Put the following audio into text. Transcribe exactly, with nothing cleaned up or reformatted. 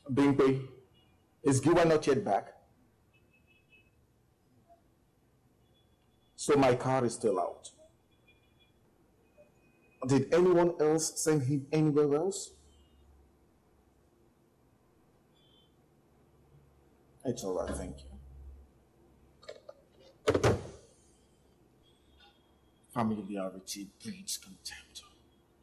Bimpe, is Giwa not yet back? So my car is still out. Did anyone else send him anywhere else? It's all right, thank you. Family reality breeds contempt.